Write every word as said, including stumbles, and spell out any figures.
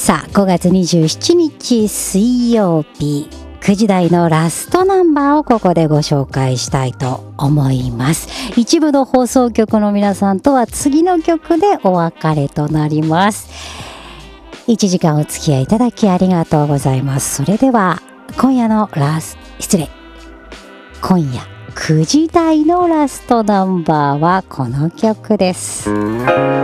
さあごがつにじゅうしちにち水曜日、くじ台のラストナンバーをここでご紹介したいと思います。一部の放送局の皆さんとは次の曲でお別れとなります。いちじかんお付き合いいただきありがとうございます。それでは今夜のラス失礼今夜くじ台のラストナンバーはこの曲です。